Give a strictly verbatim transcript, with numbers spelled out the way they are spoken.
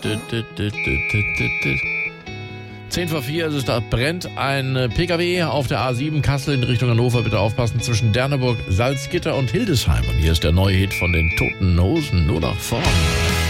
Zehn vor vier ist es, da brennt ein P K W auf der A sieben Kassel in Richtung Hannover. Bitte aufpassen, zwischen Derneburg, Salzgitter und Hildesheim. Und hier ist der neue Hit von den Toten Hosen, nur nach vorn.